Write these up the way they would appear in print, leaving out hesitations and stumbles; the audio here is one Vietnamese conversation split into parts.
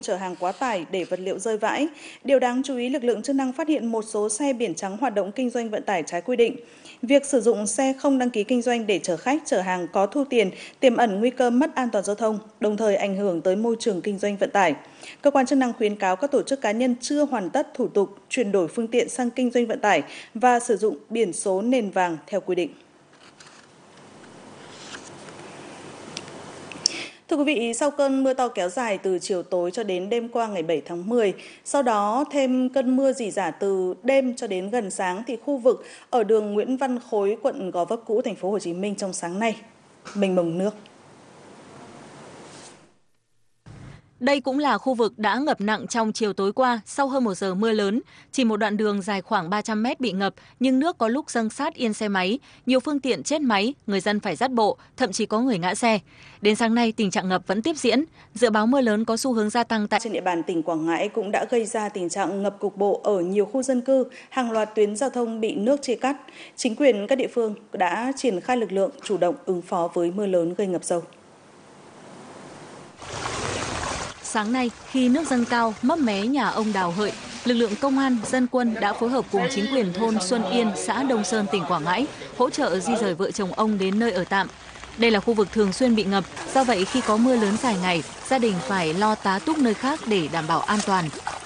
chở hàng quá tải để vật liệu rơi vãi. Điều đáng chú ý, lực lượng chức năng phát hiện một số xe biển trắng hoạt động kinh doanh vận tải trái quy định. Việc sử dụng xe không đăng ký kinh doanh để chở khách, chở hàng có thu tiền, tiềm ẩn nguy cơ mất an toàn giao thông, đồng thời ảnh hưởng tới môi trường kinh doanh vận tải. Cơ quan chức năng khuyến cáo các tổ chức cá nhân chưa hoàn tất thủ tục chuyển đổi phương tiện sang kinh doanh vận tải và sử dụng biển số nền vàng theo quy định. Thưa quý vị, sau cơn mưa to kéo dài từ chiều tối cho đến đêm qua ngày 7 tháng 10, sau đó thêm cơn mưa rỉ rả từ đêm cho đến gần sáng thì khu vực ở đường Nguyễn Văn Khối, quận Gò Vấp cũ, thành phố Hồ Chí Minh trong sáng nay mênh mông nước. Đây cũng là khu vực đã ngập nặng trong chiều tối qua sau hơn 1 giờ mưa lớn. Chỉ một đoạn đường dài khoảng 300 mét bị ngập, nhưng nước có lúc dâng sát yên xe máy. Nhiều phương tiện chết máy, người dân phải dắt bộ, thậm chí có người ngã xe. Đến sáng nay, tình trạng ngập vẫn tiếp diễn. Dự báo mưa lớn có xu hướng gia tăng trên địa bàn tỉnh Quảng Ngãi cũng đã gây ra tình trạng ngập cục bộ ở nhiều khu dân cư, hàng loạt tuyến giao thông bị nước chia cắt. Chính quyền các địa phương đã triển khai lực lượng chủ động ứng phó với mưa lớn gây ngập sâu. Sáng nay, khi nước dâng cao, mấp mé nhà ông Đào Hợi, lực lượng công an, dân quân đã phối hợp cùng chính quyền thôn Xuân Yên, xã Đông Sơn, tỉnh Quảng Ngãi, hỗ trợ di rời vợ chồng ông đến nơi ở tạm. Đây là khu vực thường xuyên bị ngập, do vậy khi có mưa lớn dài ngày, gia đình phải lo tá túc nơi khác để đảm bảo an toàn.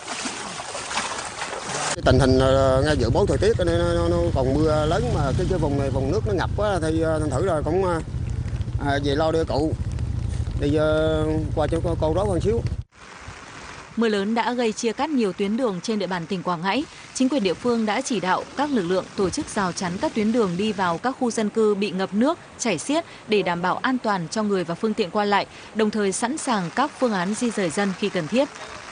Tình hình ngay dự báo thời tiết nên nó còn mưa lớn mà cái vùng này vùng nước nó ngập quá thì thành thử là cũng về lo đưa cụ đi qua chỗ câu đó hơn xíu. Mưa lớn đã gây chia cắt nhiều tuyến đường trên địa bàn tỉnh Quảng Ngãi. Chính quyền địa phương đã chỉ đạo các lực lượng tổ chức rào chắn các tuyến đường đi vào các khu dân cư bị ngập nước, chảy xiết để đảm bảo an toàn cho người và phương tiện qua lại, đồng thời sẵn sàng các phương án di rời dân khi cần thiết.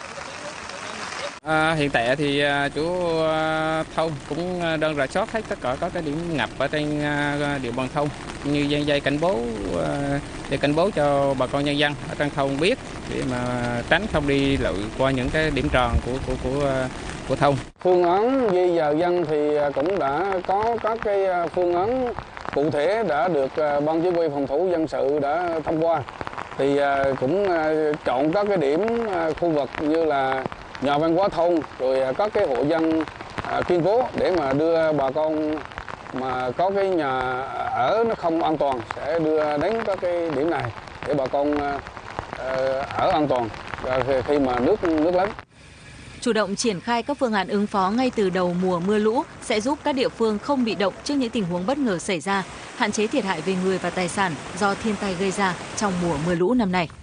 Hiện tại thì chủ thôn cũng đang rà soát hết tất cả các cái điểm ngập ở trên địa bàn thôn, như dây cảnh báo cho bà con nhân dân ở trong thôn biết để mà tránh không đi lội qua những cái điểm tròn của thôn. Phương án di dời dân thì cũng đã có các cái phương án cụ thể đã được ban chỉ huy phòng thủ dân sự đã thông qua. Thì cũng chọn các cái điểm khu vực như là nhà văn hóa thôn, rồi các cái hộ dân kiên cố để mà đưa bà con mà có cái nhà ở nó không an toàn sẽ đưa đến các cái điểm này để bà con ở an toàn khi mà nước lớn. Chủ động triển khai các phương án ứng phó ngay từ đầu mùa mưa lũ sẽ giúp các địa phương không bị động trước những tình huống bất ngờ xảy ra, hạn chế thiệt hại về người và tài sản do thiên tai gây ra trong mùa mưa lũ năm nay.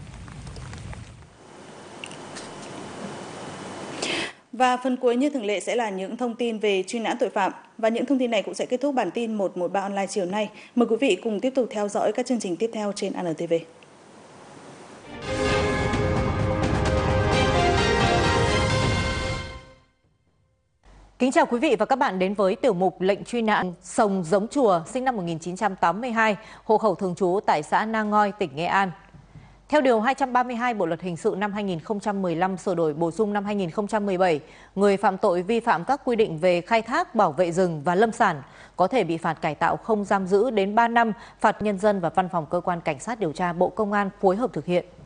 Và phần cuối như thường lệ sẽ là những thông tin về truy nã tội phạm. Và những thông tin này cũng sẽ kết thúc bản tin 113 online chiều nay. Mời quý vị cùng tiếp tục theo dõi các chương trình tiếp theo trên ANTV. Kính chào quý vị và các bạn đến với tiểu mục lệnh truy nã. Sồng Giống Chùa, sinh năm 1982, hộ khẩu thường trú tại xã Na Ngoi, tỉnh Nghệ An. Theo Điều 232 Bộ Luật Hình sự năm 2015 sửa đổi bổ sung năm 2017, người phạm tội vi phạm các quy định về khai thác, bảo vệ rừng và lâm sản có thể bị phạt cải tạo không giam giữ đến 3 năm, phạt nhân dân và Văn phòng Cơ quan Cảnh sát điều tra Bộ Công an phối hợp thực hiện.